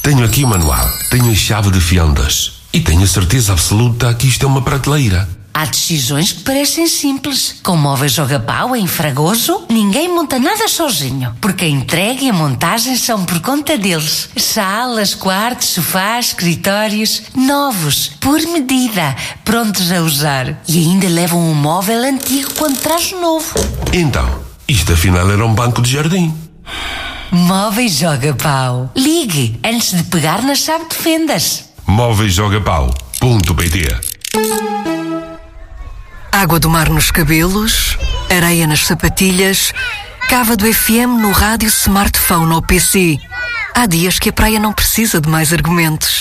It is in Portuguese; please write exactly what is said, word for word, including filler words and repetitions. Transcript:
Tenho aqui o manual, tenho a chave de fendas e tenho a certeza absoluta que isto é uma prateleira. Há decisões que parecem simples. Com Móveis Joga Pau, em Fragoso, ninguém monta nada sozinho, porque a entrega e a montagem são por conta deles. Salas, quartos, sofás, escritórios, novos, por medida, prontos a usar. E ainda levam um móvel antigo quando traz novo. Então, isto afinal era um banco de jardim. Móveis Joga Pau. Ligue antes de pegar na chave de fendas. móveis joga pau ponto pt. Água do mar nos cabelos, areia nas sapatilhas, cava do F M no rádio, smartphone ou P C. Há dias que a praia não precisa de mais argumentos.